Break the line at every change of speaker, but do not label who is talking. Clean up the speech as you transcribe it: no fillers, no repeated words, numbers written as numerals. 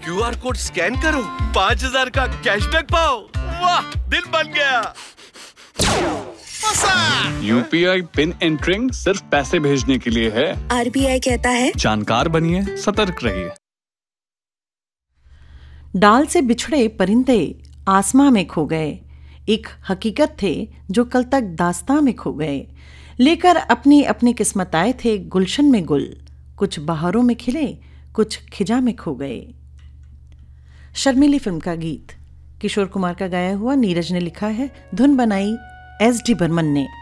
QR code scan करो, 5,000 का cashback पाओ। वाह, दिल बन गया।
यूपीआई पिन एंटरिंग सिर्फ पैसे भेजने के लिए है।
आरबीआई कहता है
जानकार बनिए, सतर्क रहिए।
डाल से बिछड़े परिंदे आसमां में खो गए, एक हकीकत थे जो कल तक दास्तां में खो गए। लेकर अपनी अपनी किस्मत आए थे गुलशन में गुल, कुछ बहारों में खिले, कुछ खिजा में खो गए। शर्मीली फिल्म का गीत किशोर कुमार का गाया हुआ, नीरज ने लिखा है, धुन बनाई एस डी बर्मन ने।